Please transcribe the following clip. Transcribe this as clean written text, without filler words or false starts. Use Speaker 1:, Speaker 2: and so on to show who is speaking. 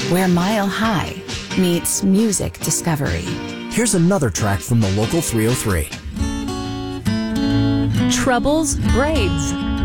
Speaker 1: where Mile High meets music discovery.
Speaker 2: Here's another track from the local 303.
Speaker 3: Troubles Braids.